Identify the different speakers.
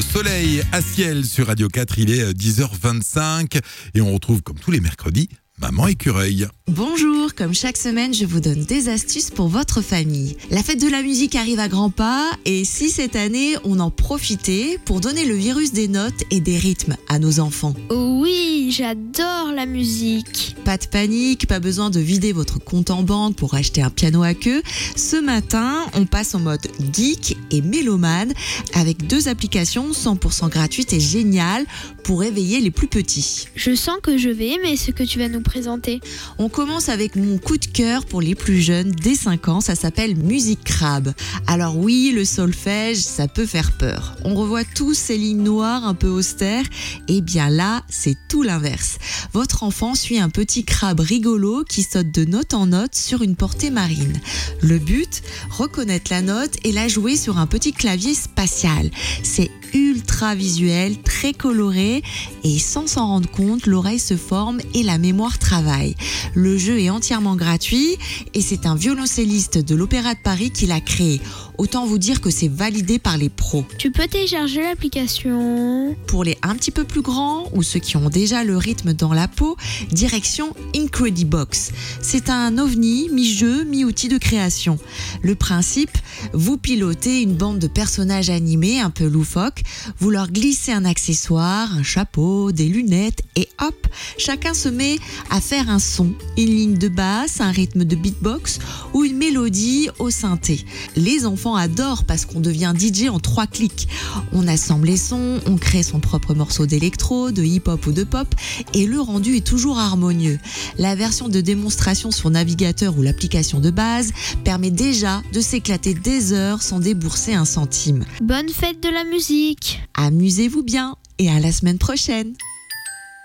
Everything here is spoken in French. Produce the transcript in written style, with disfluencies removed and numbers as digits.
Speaker 1: Soleil à ciel sur Radio 4, il est 10h25 et on retrouve comme tous les mercredis Maman Écureuil.
Speaker 2: Bonjour, comme chaque semaine, je vous donne des astuces pour votre famille. La fête de la musique arrive à grands pas et si cette année on en profitait pour donner le virus des notes et des rythmes à nos enfants.
Speaker 3: Oui, j'adore la musique.
Speaker 2: Pas de panique, pas besoin de vider votre compte en banque pour acheter un piano à queue. Ce matin, on passe en mode geek et mélomane avec 2 applications 100% gratuites et géniales pour éveiller les plus petits.
Speaker 3: Je sens que je vais aimer ce que tu vas nous présenter.
Speaker 2: On commence avec mon coup de cœur pour les plus jeunes, dès 5 ans, ça s'appelle Musique Crabe. Alors oui, le solfège, ça peut faire peur. On revoit tous ces lignes noires un peu austères, et bien là, c'est tout l'inverse. Votre enfant suit un petit crabe rigolo qui saute de note en note sur une portée marine. Le but, reconnaître la note et la jouer sur un petit clavier spatial. C'est ultra visuel, très coloré et sans s'en rendre compte, l'oreille se forme et la mémoire travaille. Le jeu est entièrement gratuit et c'est un violoncelliste de l'Opéra de Paris qui l'a créé. Autant vous dire que c'est validé par les pros.
Speaker 3: Tu peux télécharger l'application.
Speaker 2: Pour les un petit peu plus grands ou ceux qui ont déjà le rythme dans la peau, direction Incredibox. C'est un ovni, mi-jeu, mi-outil de création. Le principe, vous pilotez une bande de personnages animés un peu loufoques, vous leur glissez un accessoire, un chapeau, des lunettes et hop, chacun se met à faire un son, une ligne de basse, un rythme de beatbox ou une mélodie au synthé. Les enfants adorent parce qu'on devient DJ en 3 clics. On assemble les sons, on crée son propre morceau d'électro, de hip-hop ou de pop et le rendu est toujours harmonieux. La version de démonstration sur navigateur ou l'application de base permet déjà de s'éclater des heures sans débourser un centime.
Speaker 3: Bonne fête de la musique.
Speaker 2: Amusez-vous bien et à la semaine prochaine.